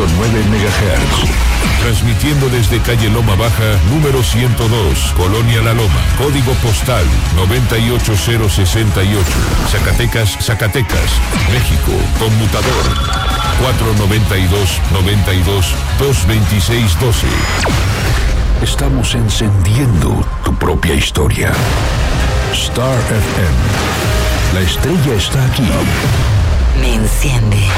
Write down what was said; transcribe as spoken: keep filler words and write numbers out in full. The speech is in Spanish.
punto nueve megahertz. Transmitiendo desde calle Loma Baja, número ciento dos, Colonia La Loma, código postal noventa y ocho cero sesenta y ocho, Zacatecas, Zacatecas, México, conmutador cuatro noventa y dos noventa y dos dos veintiséis doce. Estamos encendiendo tu propia historia. Star F M. La estrella está aquí. Me enciende.